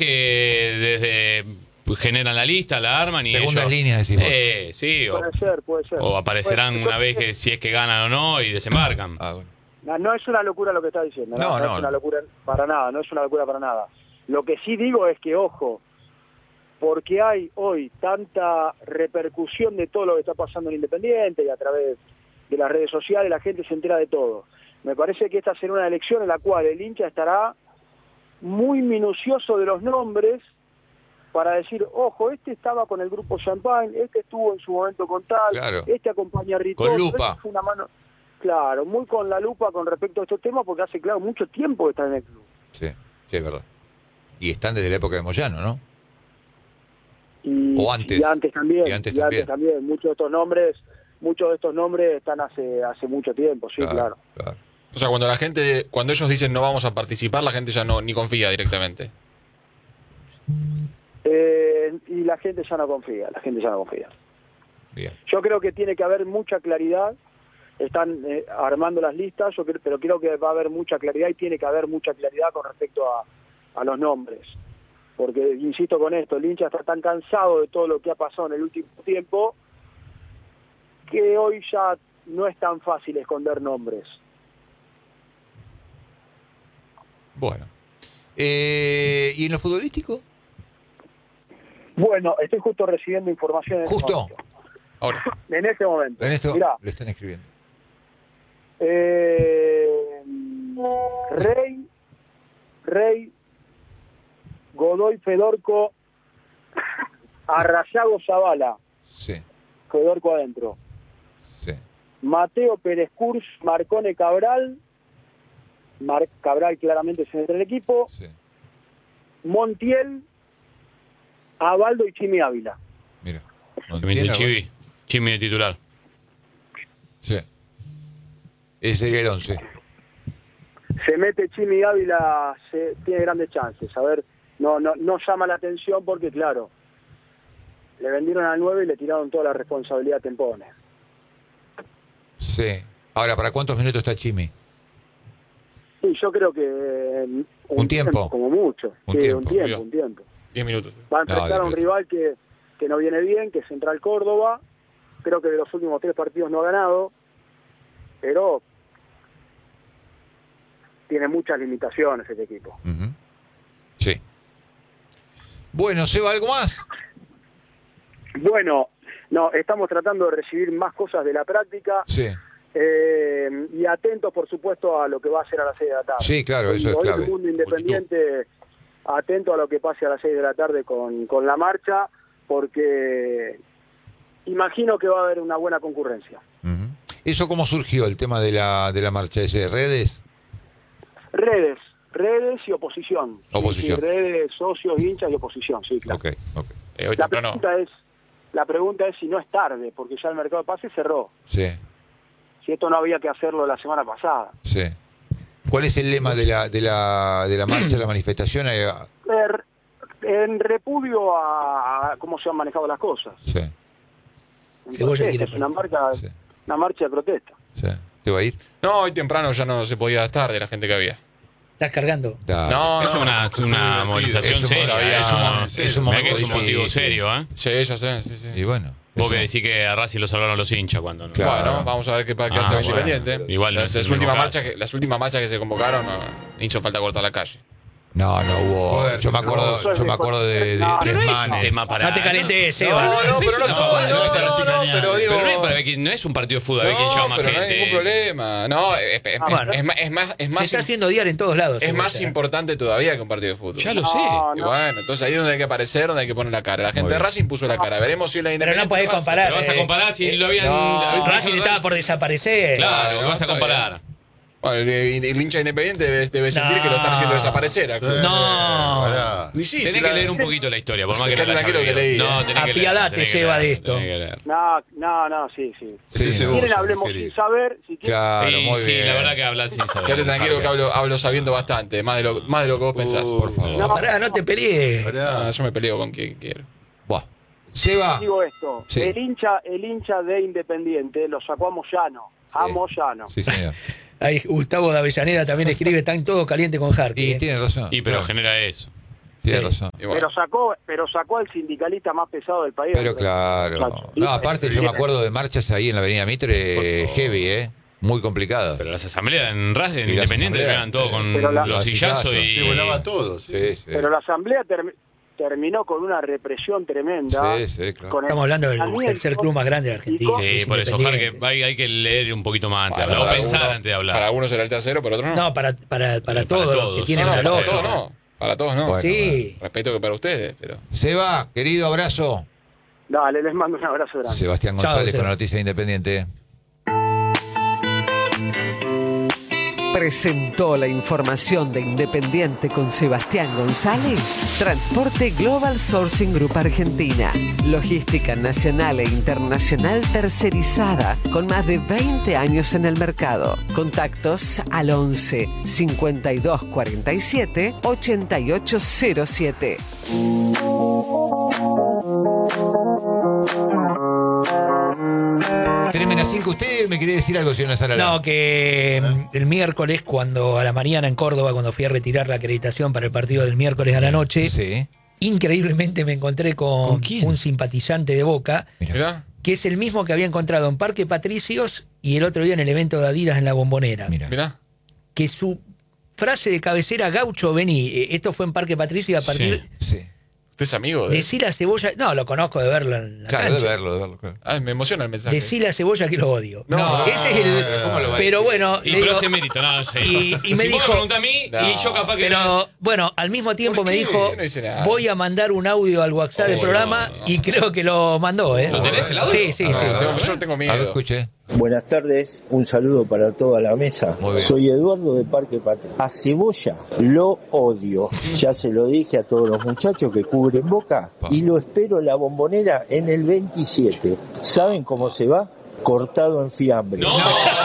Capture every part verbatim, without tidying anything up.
que desde generan la lista, la arman y segundas ellos, líneas, decimos. Eh, sí, o, Puede ser, puede ser. o aparecerán Puede- una vez que si es que ganan o no y desembarcan. Ah, bueno. No, no es una locura lo que está diciendo, no, No, no, no, es una no. locura para nada, no es una locura para nada. Lo que sí digo es que, ojo, porque hay hoy tanta repercusión de todo lo que está pasando en Independiente y a través de las redes sociales, la gente se entera de todo. Me parece que esta será una elección en la cual el hincha estará muy minucioso de los nombres para decir, ojo, este estaba con el grupo Champagne, este estuvo en su momento con tal, Claro. este acompaña a Ritoto, Con lupa. este fue una mano... Claro, muy con la lupa con respecto a estos temas porque hace, claro, mucho tiempo que están en el club. Sí, sí, es verdad. Y están desde la época de Moyano, ¿no? Y, O antes. y antes también, Y antes y antes también. Muchos de estos nombres, muchos de estos nombres están hace hace mucho tiempo, sí, claro. claro. O sea, cuando la gente, cuando ellos dicen no vamos a participar, la gente ya no ni confía directamente. Eh, y la gente ya no confía, la gente ya no confía. Bien. Yo creo que tiene que haber mucha claridad, están eh, armando las listas, yo creo, pero creo que va a haber mucha claridad y tiene que haber mucha claridad con respecto a, a los nombres. Porque, insisto con esto, el hincha está tan cansado de todo lo que ha pasado en el último tiempo que hoy ya no es tan fácil esconder nombres. Bueno. Eh, ¿Y en lo futbolístico? Bueno, estoy justo recibiendo información en Justo. este momento. Ahora, En este momento. En esto Mirá, le están escribiendo. eh, Rey, Rey, Godoy Fedorco, Arrayago Zavala, Sí, Fedorco adentro, sí. Mateo Pérez Curs, Marcone Cabral, Mar Cabral claramente se entra en el equipo, Sí. Montiel, Abaldo y Chimi Ávila. Mira. Se mete el Chivi, Chimi de titular. Sí. Ese sería el once. Se mete Chimi Ávila, se, tiene grandes chances. A ver, no, no, no llama la atención porque, claro, le vendieron al nueve y le tiraron toda la responsabilidad a Tempone. Sí. Ahora, ¿para cuántos minutos está Chimi? Sí, yo creo que un, Un tiempo. como mucho. Un sí, tiempo. un tiempo, un tiempo. diez minutos. Va a enfrentar No, a un de- rival que, que no viene bien, que es Central Córdoba. Creo que de los últimos tres partidos no ha ganado, pero tiene muchas limitaciones este equipo. Ujú. Sí. Bueno, ¿Seba, algo más? Bueno, no, estamos tratando de recibir más cosas de la práctica. Sí. Eh, y atentos, por supuesto, a lo que va a ser a las seis de la tarde. Sí, claro, eso es Hoy clave. el mundo independiente, atento a lo que pase a las seis de la tarde con, con la marcha, porque imagino que va a haber una buena concurrencia. Ujú. ¿Eso cómo surgió, el tema de la, de la marcha ese? ¿Redes? Redes, redes y oposición. Oposición. Sí, sí, redes, socios, hinchas y oposición, sí, claro. Ok, ok. Eh, hoy La temprano. pregunta es, la pregunta es si no es tarde, porque ya el mercado de pases cerró. Sí, Si esto no había que hacerlo la semana pasada. sí. ¿Cuál es el lema de la, de la, de la marcha, de la manifestación? Eh, Er- En repudio a, a cómo se han manejado las cosas. Sí, En Cebolla protesta, quiere es una marca, sí, una marcha de protesta. sí. ¿Te va a ir? No, hoy temprano ya no se podía estar de la gente que había. ¿Estás cargando? Dale. No, Es no. una, es una movilización Es un- seria. es Es, un- una- es un mirá momento que es un motivo difícil. serio, ¿eh? Sí, ya sé, sí, sí. Y bueno. Vos eso- que decís que a Racing lo salvaron los hinchas cuando no. Claro. Bueno, vamos a ver qué, qué Ah, hace bueno. Independiente. Igual no las, es el las últimas mismo marchas que, las últimas marchas que se convocaron, no, no hizo falta cortar la calle. No, no hubo. Joder, yo me que se acuerdo, robó. yo me acuerdo de, de, No, de Pero no es un Manes. tema para. No te calentes, no, Seba. No, no, pero no, No, todo, no es para chicanear. pero digo. Pero no es, para que, no es un partido de fútbol, a ver quién No, lleva más pero no gente. hay ningún problema. No, es, es- Ah, bueno. es más, es más, es Se más, está im- haciendo diario en todos lados. es más Cebolla. importante todavía que un partido de fútbol. Ya lo No, sé. no. Y bueno, entonces ahí es donde hay que aparecer, donde hay que poner la cara. La gente Muy de bien. Racing puso la cara. Veremos si la Pero Independiente no podés lo hace. comparar. Pero vas a eh, comparar si lo habían. no, Racing estaba por desaparecer. Claro, No, lo vas a está comparar. Bueno, el, el hincha independiente debe, debe sentir No. que lo están haciendo desaparecer. al club. Eh, No. pará. Y sí, Tenés si que la- leer un poquito la historia, por más que no Quédate la hayas tranquilo que leído. leí, No, eh. tenés que leer, Apiadate, tenés que Seba, leer, de esto. tenés que leer. No, no, no, sí, sí. Sí. Ese Si vos, quieren, hablemos querido. sin saber. Si quieren, Claro, Sí, muy sí, bien. la verdad que hablas sin saber. Quédate tranquilo que hablo, hablo sabiendo bastante, más de lo, más de lo que vos pensás. Uh, Por favor. No. Pará, no te pelees. Pará. Ah, yo me peleo con quien quiero. Buah. Seba. digo esto. Sí. El hincha el hincha de Independiente lo sacó a Moyano. A Sí. Moyano. Sí, señor. Ahí Gustavo de Avellaneda también escribe, están todos calientes con Harky. Y eh. tiene razón. Y pero Claro. genera eso. Tiene Sí. razón. Y bueno, Pero sacó, pero sacó al sindicalista más pesado del país. Pero claro. No, aparte yo me acuerdo de marchas ahí en la Avenida Mitre, Por favor. heavy, ¿eh? Muy complicadas. Pero las asambleas en Ras, en Y las Independiente, asambleas, pegan todo con pero la- los sillazos y... Sí, volaba todo. Sí. Sí, sí. Pero la asamblea termi- terminó con una represión tremenda. Sí, sí, claro. con el Estamos hablando del aislamiento tercer club más grande de Argentina. y Sí, es por eso, ojalá que Independiente. hay, hay que leer un poquito más antes de para, hablar, o para pensar algunos- antes de hablar. Para algunos era el tercero, para otros no. No, para, para, para Para todos los todos. que tienen No, una no, para lógica. todos no. Para todos no. Bueno, Sí. Respeto que para ustedes, pero. Seba, querido abrazo. Dale, les mando un abrazo grande. Sebastián Chao, González Seba. con la noticia de Independiente. Presentó la información de Independiente con Sebastián González. Transporte Global Sourcing Group Argentina. Logística nacional e internacional tercerizada con más de veinte años en el mercado. Contactos al once cincuenta y dos cuarenta y siete ochenta y ocho cero siete. Tremenda cinco. ¿Usted me quería decir algo, señor Nazarala? No, que mm, el miércoles, cuando a la mañana en Córdoba, cuando fui a retirar la acreditación para el partido del miércoles a la noche, Sí. increíblemente me encontré con, ¿Con quién? un simpatizante de Boca, Mira. Mirá. que es el mismo que había encontrado en Parque Patricios y el otro día en el evento de Adidas en La Bombonera. Mira. Mirá. Que su frase de cabecera, Gaucho, vení, eh, esto fue en Parque Patricio y a partir... Sí. ¿Usted es amigo de.? Decí la cebolla... No, lo conozco de verlo en la Claro, cancha. de verlo, de verlo. Claro. Ah, me emociona el mensaje. Decí la cebolla que lo odio. No, ese es el... ¿cómo lo va a Pero decir? bueno, Y le pero digo- hace mérito, no, sí. Y- y me si vos dijo- preguntás a mí, No. y yo capaz que... pero bueno, al mismo tiempo ¿Por me qué? dijo, Yo no hice nada. voy a mandar un audio al WhatsApp del Oh, programa no, no. y creo que lo mandó, ¿eh? ¿Lo tenés el audio? Sí, sí, No, sí. tengo- yo tengo A ver, miedo. escuche. Buenas tardes, un saludo para toda la mesa. Muy bien. Soy Eduardo de Parque Patria. A Cebolla lo odio. Ya se lo dije a todos los muchachos que cubren Boca y lo espero en La Bombonera en el veintisiete. ¿Saben cómo se va? Cortado en fiambre. No, no,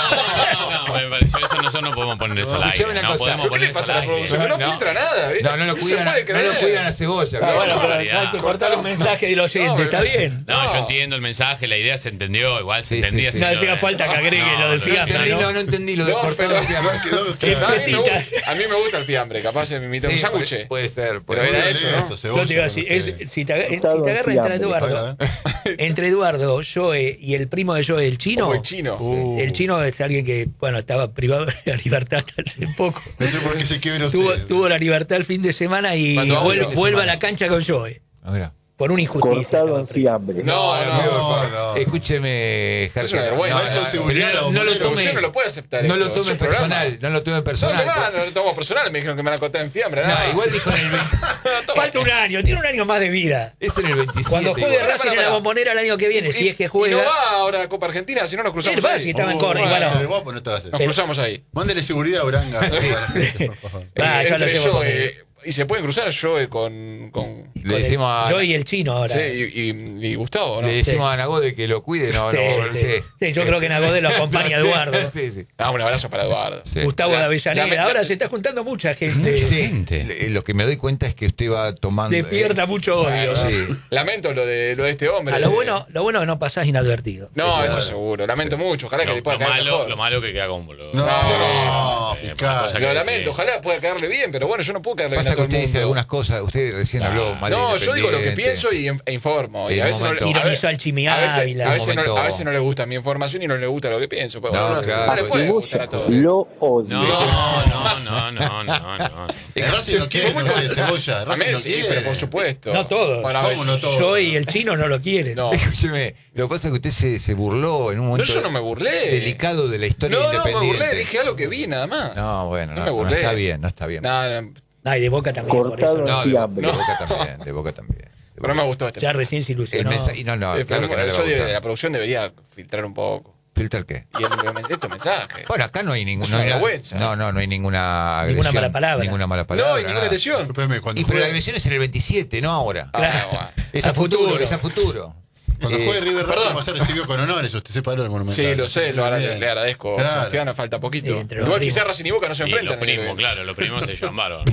no, no, me pareció eso, nosotros no podemos poner eso al Escuchame aire. una No cosa. podemos ¿Qué poner le eso pasa a al la aire. producción? No, No. filtra nada, ¿eh? No, no lo se cuidan, a, puede no creer. lo cuidan a Cebolla. Ah, bueno, pero barbaridad. hay que cortar un mensaje del oyente, No, está pero- bien. No, No. yo entiendo el mensaje, la idea se entendió, igual se Sí, entendía. sí, si sí. No lo hacía de- falta que agregue lo del no, fiambre, entendí, ¿no? no, no entendí lo de No, cortar pero- el fiambre. Quedó Qué claro. A mí, me fetita. gusta, a mí me gusta el fiambre, capaz se me imita un Sí, sándwich. puede, puede ser. Puede Pero era ser. eso, ¿no? Cebolla, Yo te iba a decir, con es- usted. si, te, aga- si Cortado te en agarra entre fiambre. Eduardo, A ver, a ver. entre Eduardo, Joe y el primo de Joe, el chino, Como el chino. Uh. el chino es alguien que, bueno, estaba privado de la libertad hace poco. No sé por qué se quiebra usted. Tuvo, tuvo la libertad el fin de semana y ¿Cuándo? vuelve, Fin de vuelve a semana. la cancha con Joe. Ah, mira. Por una injusticia. Cortado estaba en preso. fiambre. No, no, No, no. Escúcheme, Es una Jarquera. vergüenza. No, no, Marco Seguridad, no, no lo bombonero. tome, Usted no lo puede aceptar. no lo esto, tome es un programa. personal. No lo tome No, no, personal. no, no lo tomo personal. Me dijeron que me van a cortar en fiambre. No, nada. igual dijo en el Falta un año, tiene un año más de vida. es en el veintisiete. Cuando juegue igual. Pará, Racing pará, en la pará. Bombonera el año que viene, si es que Y no juega. va ahora a Copa Argentina, si no nos cruzamos Él va, ahí. si estaba en Oh, Córdoba. bueno, Bueno, de guapo no te va a hacer. Nos cruzamos ahí. Mándele seguridad a Uranga. Para la gente, por favor. Ah, Eh, ya lo entre llevo con Joe, él. y se pueden cruzar Joe con, con Le decimos a, Yo y el chino ahora. sí, y, y- y Gustavo, ¿no? le decimos a Nagode que lo cuide. No, Sí, no, sí. sí. Sí, yo creo que Nagode lo acompaña a Eduardo. Sí, sí. Ah, un abrazo para Eduardo. Sí. Gustavo La- de Avellaneda. la- Ahora la- se está juntando mucha gente. Sí, gente. le- lo que me doy cuenta es que usted va tomando. Despierta eh, mucho odio. Sí. Lamento lo de, lo de este hombre. A lo bueno, lo bueno es que no pasás inadvertido. No, eso seguro. Lamento mucho. Ojalá que Lo, le pueda lo caer malo, mejor. lo malo que queda como boludo. No, Eh, fiscal. cosa Lo que lamento. sí. Ojalá pueda caerle bien, pero bueno, yo no puedo caerle bien Pasa a que todo el usted mundo. dice algunas cosas. Usted recién Ah. habló mal de No, yo digo lo que Independiente. pienso y, e informo. Y En a un veces, no, momento- a Ironizó veces- al Chimi a veces, Ávila. a veces no, momento- a veces no le gusta mi información y no le gusta lo que pienso. Pero No, bueno, claro. no le puede gustar Cebolla a todos. lo odio. No, no, no, no, no, no. El Racing lo quiere usted, Cebolla. El A mí Racing lo sí, quiere. pero por supuesto. No todos. Bueno, a ¿Cómo veces- no todos? Yo y el chino no lo quieren. No. Escúcheme, lo que pasa es que usted se, se burló en un No, momento yo no me burlé. delicado de la historia No, no, me independiente. burlé. Dije algo que vi nada más. No, bueno, No no, me no burlé. está bien, no está bien. No, no, Ay, de Boca también. por Cortado eso, en ¿no? No, de, fiambre. de Boca también, de Boca también. De pero no Boca. me gustó este Ya mensaje. recién se El ilusionó. mensaje, y no, no, Eh, claro pero que no le va a yo de gustar. la producción debería filtrar un poco. ¿Filtrar qué? Y el, estos mensajes. Bueno, acá no hay ningún, Es no, una hay na- vergüenza. no, no, no hay ninguna agresión. Ninguna mala palabra. Ninguna mala palabra. no, y ninguna nada. lesión. Discúlpeme, cuando Y pero la juegue, agresión es en el veintisiete, no ahora. Ah, Claro. bueno. Es a, a futuro, futuro. es a futuro. cuando Eh, juegue River Racing perdón. va a ser recibido con honores. Usted se paró en el Monumental. Sí, lo sé, lo agra- bien. le agradezco. Claro. Sebastián, falta poquito. Sí, entre los Igual primos. quizás Racing y Boca no se Y enfrentan. los en el primos, evento. claro, los primos se llaman bárbaro.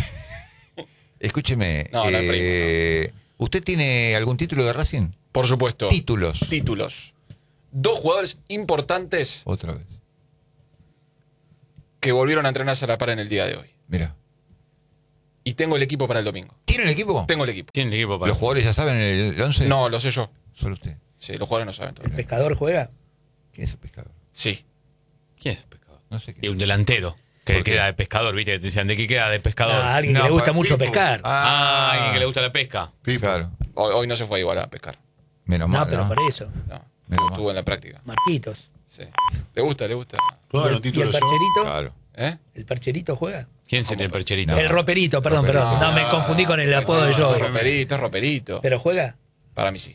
Escúcheme, No, no, eh, ¿usted tiene algún título de Racing? Por supuesto. Títulos. Títulos. Dos jugadores importantes Otra vez. que volvieron a entrenarse a la par en el día de hoy. Mira. Y tengo el equipo para el domingo. ¿Tiene el equipo? Tengo el equipo. Tiene el equipo para. ¿Los jugadores ya saben el once? No, lo sé yo. Solo usted. Sí, los jugadores no saben todo. ¿El pescador juega? ¿Quién es el pescador? Sí. ¿Quién es el pescador? No sé Y qué. un delantero. Que ¿Por qué? queda de pescador, ¿viste? Te decían, ¿de qué queda de pescador? Ah, alguien No, que le gusta para- mucho Pipo. pescar. Ah, alguien que le gusta la pesca. Pipo. Claro. Hoy, hoy no se fue igual a pescar. Menos no, mal, pero ¿no? por eso. No. Menos mal. Estuvo en la práctica. Marquitos. Sí. Le gusta, le gusta. ¿Puedo dar un ¿Y el título yo? percherito? Claro. ¿Eh? ¿El percherito juega? ¿Quién sería el percherito? El roperito, perdón, Roperito. perdón. No, me confundí con el apodo de Es yo. roperito, es roperito. ¿Pero juega? Para mí sí.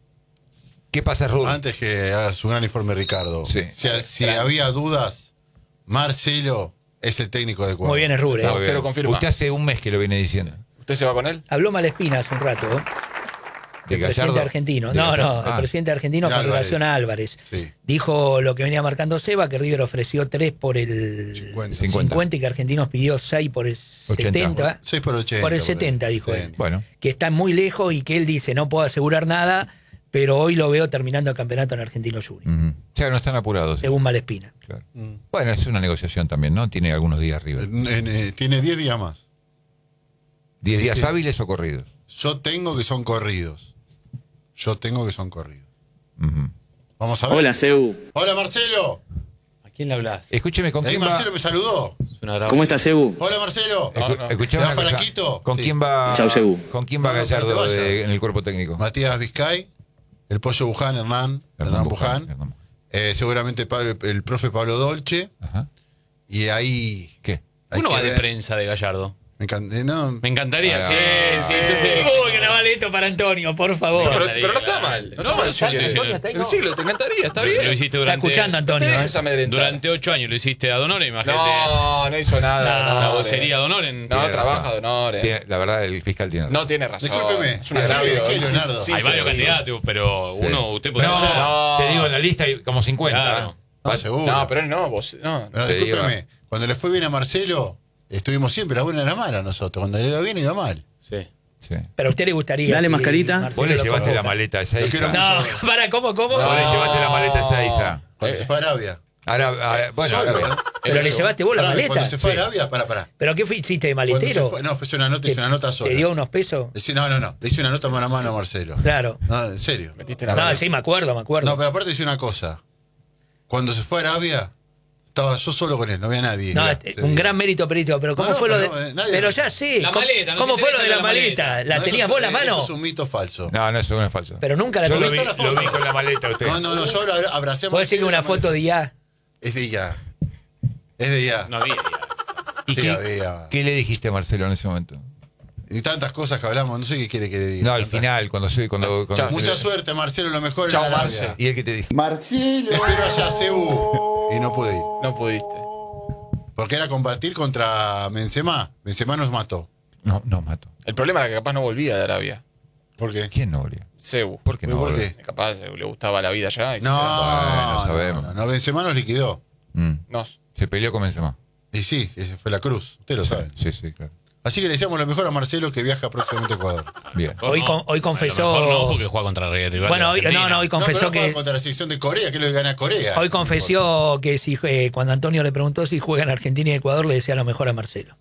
¿Qué pasa, Rubén? Antes que haga su gran informe, Ricardo. Sí. Si, si había dudas, Marcelo es el técnico adecuado. Muy bien, es Rubre. No, Muy usted bien. lo confirma. Usted hace un mes que lo viene diciendo. ¿Usted se va con él? Habló Malespina hace un rato. ¿eh? ¿De El Gallardo? presidente argentino. ¿De No, Gallardo? no, el Ah. presidente argentino De con Álvarez. relación a Álvarez. Sí. Dijo lo que venía marcando Seba, que River ofreció tres por el cincuenta. cincuenta y que Argentinos pidió seis por el ochenta. setenta. seis por ochenta. Por el ahí. setenta, dijo él. Bueno. Que está muy lejos y que él dice, no puedo asegurar nada, pero hoy lo veo terminando el campeonato en Argentino Junior, Ujú. O sea, no están apurados. según Malespina. Claro. Mm. Bueno, es una negociación también, ¿no? Tiene algunos días arriba. En- en- eh, tiene diez días más. ¿Diez sí, días sí. hábiles o corridos? Yo tengo que son corridos. Yo tengo que son corridos. Ujú. Vamos a ver. Hola, Cebu. Hola, Marcelo. ¿A quién le hablas? Escúcheme, ¿con Ahí quién va? Marcelo me saludó. Es una grabación. ¿Cómo estás, Cebu? Hola, Marcelo. No, Escu- no. escuchame ¿Te vas una para cosa. Quito? ¿Con Sí. quién va? Chau, Sebu. ¿Con quién va No, no, Gallardo pero te de- vayas. en el cuerpo técnico? Matías Vizcay, el Pollo Buján, Hernán, Hernán, Buján. Hernán. Eh, seguramente Pa- el profe Pablo Dolce. Ajá. Y ahí. ¿Qué? hay Uno que va de ver- prensa de Gallardo. Me encanta. eh, no, Me encantaría, Ah, sí, sí, yo sé. Uy, que vale esto para Antonio, por favor. Pero, encantaría, pero no está claro. mal. No, No, está mal. yo estoy diciendo- está ahí, En no. siglo, te encantaría, está Lo bien. hiciste Está durante, escuchando, Antonio. Usted ¿eh? es amedrentado. durante ocho años lo hiciste a Donore, imagínate. No, no hizo nada. No, La no, vocería de Donore. en- No, Tiene trabaja razón. de honores. Tiene- la verdad, el fiscal tiene razón. No tiene razón. Discúlpeme. Es un agravio. ¿Qué, Leonardo? Sí, Hay sí, varios sí. candidatos, pero Sí. uno, usted puede No, ser. No. te digo, en la lista hay como cincuenta. Claro. No, seguro. No, pero él no, vos. No. No, Te discúlpeme. Cuando le fue bien a Marcelo, estuvimos siempre la buena y la mala nosotros. Cuando le iba bien, iba mal. Sí. Sí. Pero a usted le gustaría. Dale, que mascarita. Marcelo Vos le lo llevaste la convoca. maleta esa Lo quiero Isa. mucho. No, para, ¿cómo, cómo? Vos le No. llevaste la maleta esa Isa. Cuando se fue a Arabia. Ahora, ah, bueno, Solo, ahora- ¿eh? Pero Eso. le llevaste vos la Pará, maleta. Cuando se fue Sí. a Arabia, para, para. ¿Pero qué fuiste de Cuando se maletero? fue- no, fue una nota, hice una nota sola. ¿Te dio unos pesos? Le hice- no, no, no. Le hice una nota mano a mano a Marcelo. Claro. No, en serio. Metiste la No, mano. sí, me acuerdo, me acuerdo. No, pero aparte hice una cosa. Cuando se fue a Arabia, estaba yo solo con él, no había nadie. No, Ese este, día. un gran mérito, Perito. Pero ¿cómo No, no, fue lo pero de.? no, eh, nadie- Pero ya sé. La ¿Cómo, maleta, no ¿cómo se fue lo de interesa la la maleta? maleta. ¿La No, tenías eso vos es- la mano? Eso es un mito falso. No, no, eso no es falso. Pero nunca la Yo lo vi, tuviste. Está la lo vi foto. con la maleta usted. No, no, no, yo ahora abracé a ¿Puedo decir que una Marcelo, foto de ya? Es de ya. Es de ya. No había. ¿Y Sí, qué, había. qué le dijiste a Marcelo en ese momento? Y tantas cosas que hablamos, no sé qué quiere que le diga. No, al Tantas- final, cuando se. Cuando, cuando- Mucha suerte, Marcelo, lo mejor Chao, en Arabia. Marce. ¿Y él qué te dijo? Marcelo. Espero allá Cebu. Y no pude ir. No pudiste. Porque era combatir contra Benzema. Benzema nos mató. No, no, mato. El problema era que capaz no volvía de Arabia. ¿Por qué? ¿Quién no volvió? Cebu. ¿Por qué no ¿Por volvió? qué? Capaz le gustaba la vida allá. Y se No, quedó. Bueno, sabemos. no, no, Benzema nos liquidó. Mm. Nos. Se peleó con Benzema. Y sí, esa fue la cruz. Ustedes lo saben. Sí, sí, claro. Así que le decíamos lo mejor a Marcelo que viaja próximamente a Ecuador. Bien. Hoy No, con- hoy confesó- A lo mejor no, porque juega contra el rival. Bueno, hoy, de Argentina. no, no, hoy confesó no, pero no juega que. contra la selección de Corea, que es lo que gana a Corea. Hoy confesó que si eh, cuando Antonio le preguntó si juega en Argentina y Ecuador, le decía lo mejor a Marcelo.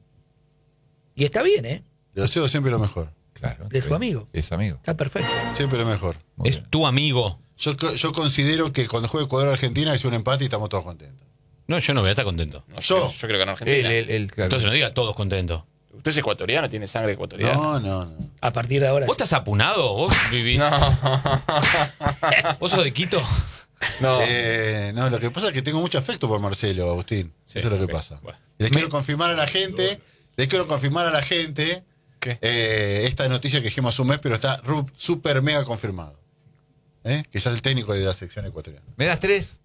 Y está bien, ¿eh? Le deseo siempre lo mejor. Claro. De su bien. amigo. Es amigo. Está perfecto. Siempre lo mejor. Muy Es bien. tu amigo. Yo, co- yo considero que cuando juegue Ecuador-Argentina es un empate y estamos todos contentos. No, yo no voy a estar contento. No, Yo. yo creo que en Él, Argentina. él, él, claro. Entonces no diga todos contentos. Usted es ecuatoriano, tiene sangre ecuatoriana. No, no, no. A partir de ahora. ¿Vos estás apunado? ¿Vos vivís? ¿Vos sos de Quito? No. Eh, no, lo que pasa es que tengo mucho afecto por Marcelo, Agustín. Sí, Eso es lo que ok, pasa. bueno. Les quiero confirmar a la gente, les quiero confirmar a la gente ¿Qué? eh, esta noticia que dijimos hace un mes, pero está ru- súper mega confirmado. ¿Eh? Que ya es el técnico de la selección ecuatoriana. ¿Me das tres?